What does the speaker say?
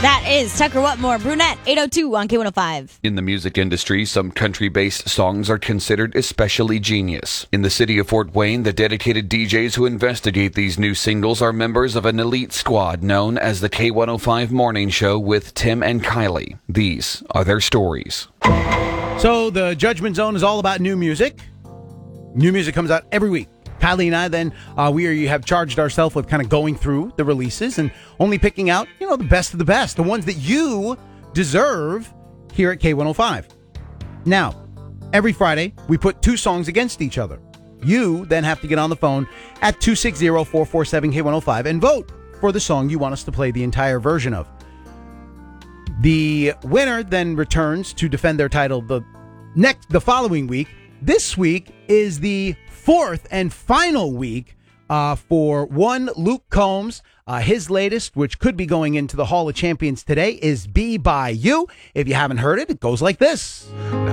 That is Tucker Whatmore, Brunette, 802 on K105. In the music industry, some country-based songs are considered especially genius. In the city of Fort Wayne, the dedicated DJs who investigate these new singles are members of an elite squad known as the K105 Morning Show with Tim and Kylie. These are their stories. So the Judgment Zone is all about new music. New music comes out every week. Kylie and I then, we have charged ourselves with kind of going through the releases and only picking out, the best of the best, the ones that you deserve here at K105. Now, every Friday, we put two songs against each other. You then have to get on the phone at 260-447-K105 and vote for the song you want us to play the entire version of. The winner then returns to defend their title the following week. This week is the fourth and final week for one Luke Combs. His latest, which could be going into the Hall of Champions today, is Be By You. If you haven't heard it, it goes like this.